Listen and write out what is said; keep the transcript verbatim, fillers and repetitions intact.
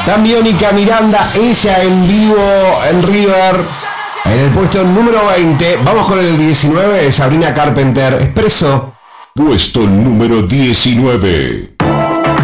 Biónica Miranda, ella en vivo en River. En el puesto número veinte. Vamos con el diecinueve, Sabrina Carpenter, Expreso. Puesto número diecinueve.